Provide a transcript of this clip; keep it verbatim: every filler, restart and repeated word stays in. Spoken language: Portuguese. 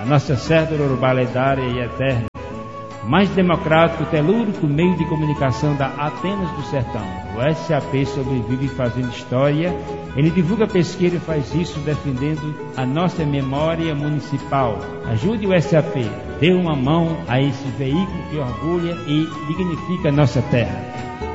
a nossa cédula urbana lendária e eterna, mais democrático, telúrico meio de comunicação da Atenas do Sertão. O S A P sobrevive fazendo história, ele divulga pesquisa e faz isso defendendo a nossa memória municipal. Ajude o S A P, dê uma mão a esse veículo que orgulha e dignifica a nossa terra.